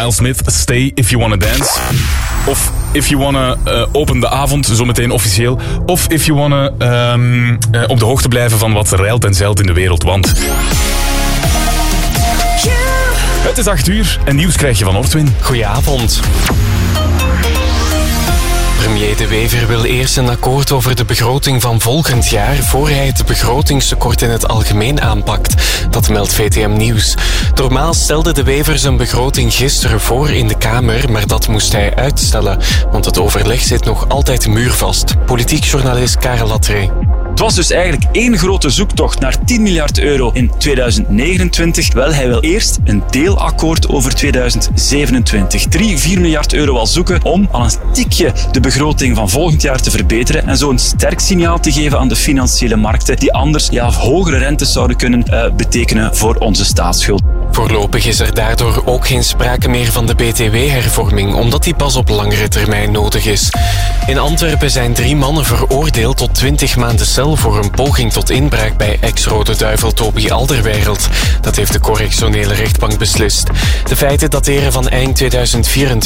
Miles Smith, Stay If You Wanna Dance. Of If You Wanna open de avond, zometeen officieel. Of If You Wanna op de hoogte blijven van wat reilt en zeilt in de wereld. Want het is 8 uur en nieuws krijg je van Ortwin. Goedenavond. Premier De Wever wil eerst een akkoord over de begroting van volgend jaar voor hij het begrotingstekort in het algemeen aanpakt. Dat meldt VTM Nieuws. Normaal stelde De Wever zijn begroting gisteren voor in de Kamer, maar dat moest hij uitstellen, want het overleg zit nog altijd muurvast. Politiek journalist Karel Latré. Het was dus eigenlijk één grote zoektocht naar 10 miljard euro in 2029. Wel, hij wil eerst een deelakkoord over 2027. 3-4 miljard euro al zoeken om al een tikje de begroting van volgend jaar te verbeteren en zo een sterk signaal te geven aan de financiële markten die anders hogere rentes zouden kunnen betekenen voor onze staatsschuld. Voorlopig is er daardoor ook geen sprake meer van de BTW-hervorming, omdat die pas op langere termijn nodig is. In Antwerpen zijn 3 mannen veroordeeld tot 20 maanden cel voor een poging tot inbraak bij ex-Rode Duivel Toby Alderweireld. Dat heeft de correctionele rechtbank beslist. De feiten dateren van eind 2024.